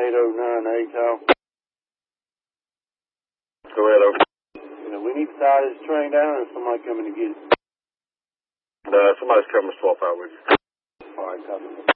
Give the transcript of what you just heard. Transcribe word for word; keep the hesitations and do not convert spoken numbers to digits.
eight oh nine A T O W. Go ahead, over. Yeah, we need to tie this train down and somebody coming to get it. Uh, somebody's coming to swap out with you. All right, copy.